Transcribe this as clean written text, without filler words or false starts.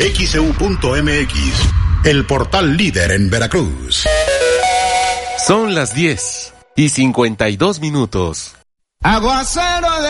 XEU.mx, el portal líder en Veracruz. Son las 10:52. Aguacero de